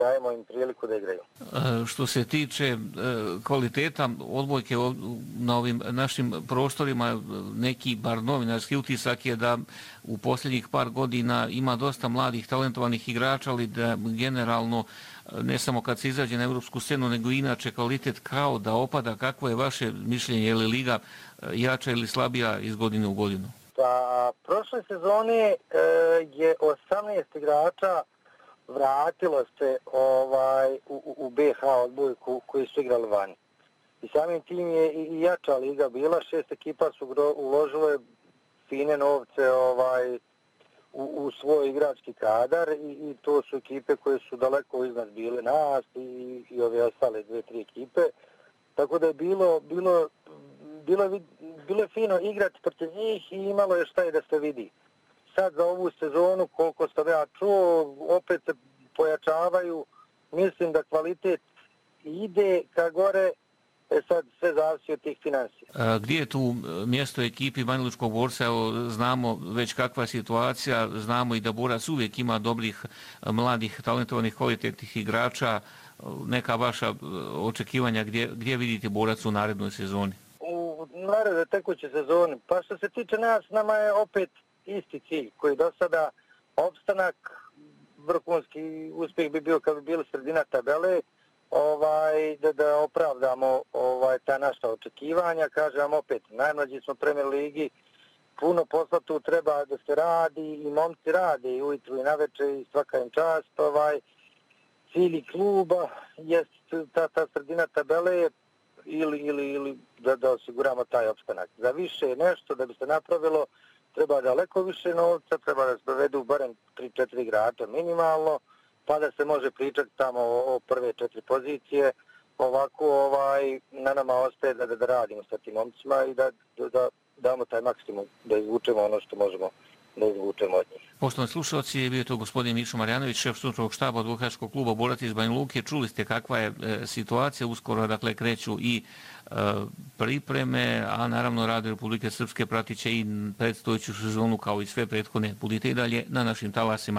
dajemo im priliku da igraju. Što se tiče kvaliteta odbojke na ovim našim prostorima, neki bar novinarski utisak je da u posljednjih par godina ima dosta mladih talentovanih igrača, ali da generalno ne samo kad se izađe na evropsku scenu, nego inače kvalitet kao da opada. Kakvo je vaše mišljenje, je li liga jača ili slabija iz godine u godinu? Pa, prošle sezone je 18 igrača vratilo se u BH odbojku koji su igrali vani. I samim tim je i jača liga bila, 6 ekipa su uložile fine novce u svoj igrački kadar i to su ekipe koje su daleko iznad bile nas i ove ostale 2-3 ekipe. Tako da je bilo je fino igrati protiv njih i imalo je šta i da se vidi. Sad za ovu sezonu, koliko sam ja čuo, opet se pojačavaju. Mislim da kvalitet ide ka gore, sad sve zavisi od tih financija. Gdje je tu mjesto ekipi Banjalučkog Borca? Evo, znamo već kakva je situacija, znamo i da Borac uvijek ima dobrih, mladih, talentovanih, kvalitetnih igrača. Neka vaša očekivanja, gdje vidite Borac u narednoj sezoni? U narednoj tekućoj sezoni, pa što se tiče nas, nama je opet isti cilj koji do sada opstanak, vrhunski uspjeh bi bio kad bi bili sredina tabele, da opravdamo ta naša očekivanja. Kažem opet, najmlađi smo Premier ligi, puno posla tu treba da se radi i momci rade i ujutru i navečer i svaka im čast. Cilj kluba je ta sredina tabele ili da osiguramo taj opstanak. Za više nešto da bi se napravilo treba daleko više novca, treba da se dovedu barem 3-4 igrača minimalno, pa da se može pričati tamo o prve 4 pozicije. Ovako na nama ostaje da radimo sa tim momcima i da damo taj maksimum, da izvučemo ono što možemo da izvučemo od njih. Poštovani slušalci, je bio to gospodin Mišo Marjanović, šef stručnog štaba advokatskog kluba Borac iz Banja Luke. Čuli ste kakva je situacija, uskoro dakle kreću i pripreme, a naravno Radio Republike Srpske pratit će i predstojeću sezonu kao i sve prethodne. Budite i dalje na našim talasima.